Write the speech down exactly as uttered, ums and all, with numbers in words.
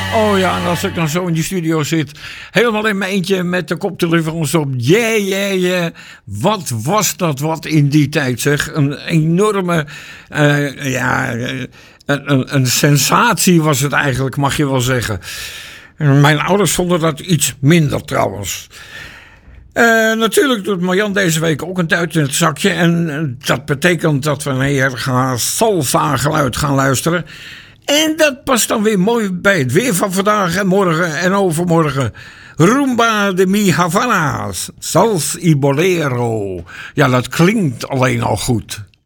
Oh ja, en als ik dan zo in die studio zit, helemaal in mijn eentje met de koptelefoons op. Yeah, yeah, yeah. Wat was dat wat in die tijd, zeg. Een enorme, uh, ja, een, een, een sensatie was het eigenlijk, mag je wel zeggen. Mijn ouders vonden dat iets minder trouwens. Uh, natuurlijk doet Marjan deze week ook een duit in het zakje. En uh, dat betekent dat we naar salsa geluid gaan luisteren. En dat past dan weer mooi bij het weer van vandaag en morgen en overmorgen. Rumba de mi Havana, Sals y Bolero. Ja, dat klinkt alleen al goed.